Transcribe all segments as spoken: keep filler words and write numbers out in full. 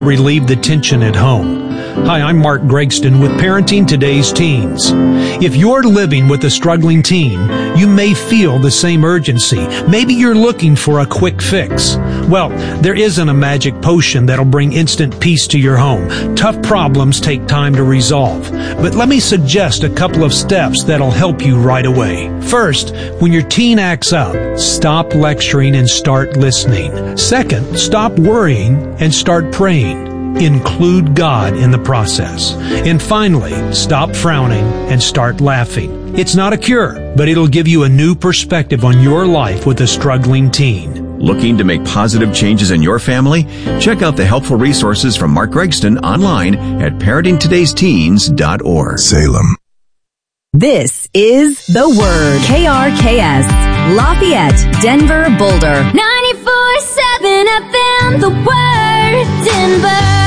relieve the tension at home. Hi, I'm Mark Gregston with Parenting Today's Teens. If you're living with a struggling teen, you may feel the same urgency. Maybe you're looking for a quick fix. Well, there isn't a magic potion that'll bring instant peace to your home. Tough problems take time to resolve. But let me suggest a couple of steps that'll help you right away. First, when your teen acts up, stop lecturing and start listening. Second, stop worrying and start praying. Include God in the process. And finally, stop frowning and start laughing. It's not a cure, but it'll give you a new perspective on your life with a struggling teen. Looking to make positive changes in your family? Check out the helpful resources from Mark Gregston online at parenting todays teens dot org. Salem. This is The Word. K R K S, Lafayette, Denver, Boulder. ninety-four seven F M, The Word, Denver.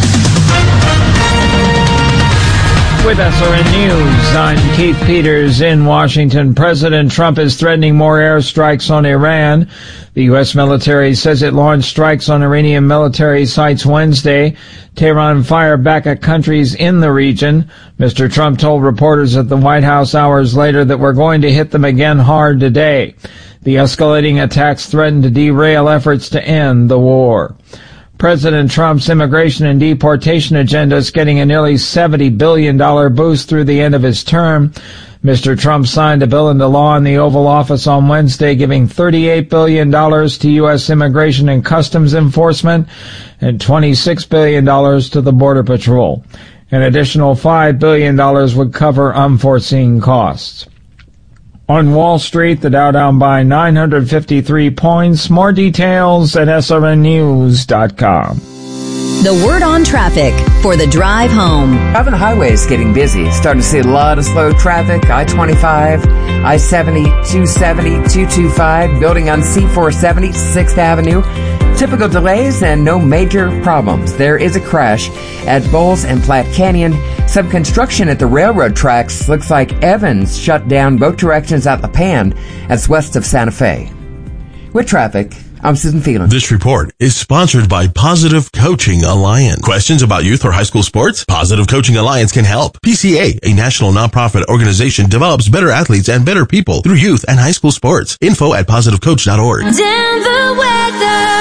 With S R N News, I'm Keith Peters in Washington. President Trump is threatening more airstrikes on Iran. The U S military says it launched strikes on Iranian military sites Wednesday. Tehran fired back at countries in the region. Mister Trump told reporters at the White House hours later that we're going to hit them again hard today. The escalating attacks threaten to derail efforts to end the war. President Trump's immigration and deportation agenda is getting a nearly seventy billion dollars boost through the end of his term. Mister Trump signed a bill into law in the Oval Office on Wednesday, giving thirty-eight billion dollars to U S Immigration and Customs Enforcement and twenty-six billion dollars to the Border Patrol. An additional five billion dollars would cover unforeseen costs. On Wall Street, the Dow down by nine hundred fifty-three points. More details at S R N news dot com. The word on traffic for the drive home. Driving the highway is getting busy. Starting to see a lot of slow traffic. I twenty-five, I seventy, two seventy, two twenty-five, building on C four seventy, sixth Avenue. Typical delays and no major problems. There is a crash at Bowles and Platte Canyon. Some construction at the railroad tracks. Looks like Evans shut down both directions out the pan. That's west of Santa Fe. With traffic, I'm Susan Phelan. This report is sponsored by Positive Coaching Alliance. Questions about youth or high school sports? Positive Coaching Alliance can help. P C A, a national nonprofit organization, develops better athletes and better people through youth and high school sports. Info at positive coach dot org. Denver weather.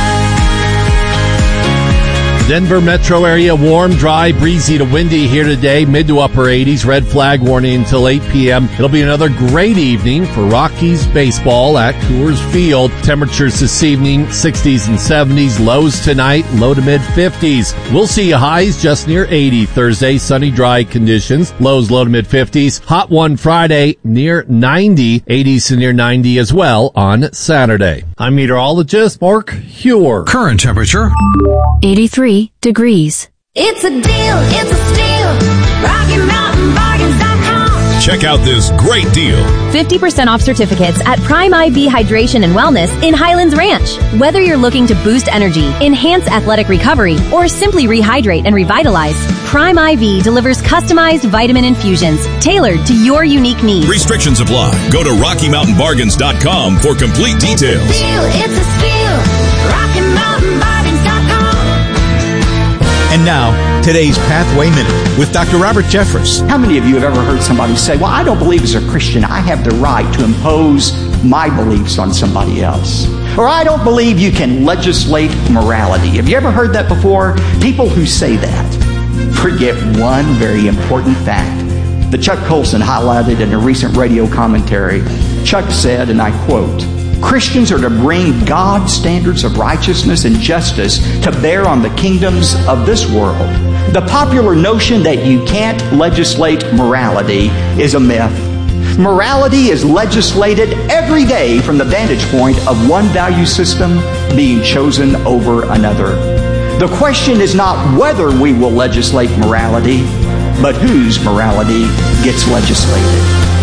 Denver metro area, warm, dry, breezy to windy here today, mid to upper eighties, red flag warning until eight p.m. It'll be another great evening for Rockies baseball at Coors Field. Temperatures this evening, sixties and seventies, lows tonight, low to mid fifties. We'll see highs just near eighty Thursday, sunny, dry conditions, lows low to mid fifties. Hot one Friday, near ninety, eighties to near ninety as well on Saturday. I'm meteorologist Mark Huer. Current temperature eighty-three degrees. It's a deal, it's a steal. Rocky Mountain Bargains dot com. Check out this great deal. fifty percent off certificates at Prime I V Hydration and Wellness in Highlands Ranch. Whether you're looking to boost energy, enhance athletic recovery, or simply rehydrate and revitalize, Prime I V delivers customized vitamin infusions tailored to your unique needs. Restrictions apply. Go to Rocky Mountain Bargains dot com for complete details. It's a deal, it's a steal. Rocky Mountain Bargains dot com. And now, today's Pathway Minute with Doctor Robert Jeffress. How many of you have ever heard somebody say, well, I don't believe as a Christian I have the right to impose my beliefs on somebody else? Or I don't believe you can legislate morality. Have you ever heard that before? People who say that forget one very important fact that Chuck Colson highlighted in a recent radio commentary. Chuck said, and I quote, Christians are to bring God's standards of righteousness and justice to bear on the kingdoms of this world. The popular notion that you can't legislate morality is a myth. Morality is legislated every day from the vantage point of one value system being chosen over another. The question is not whether we will legislate morality, but whose morality gets legislated.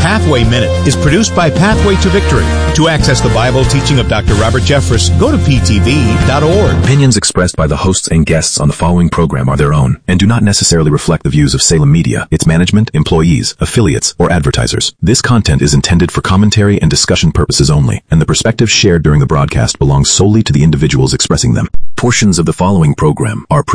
Pathway Minute is produced by Pathway to Victory. To access the Bible teaching of Doctor Robert Jeffress, go to p t v dot org. Opinions expressed by the hosts and guests on the following program are their own and do not necessarily reflect the views of Salem Media, its management, employees, affiliates, or advertisers. This content is intended for commentary and discussion purposes only, and the perspectives shared during the broadcast belong solely to the individuals expressing them. Portions of the following program are pre-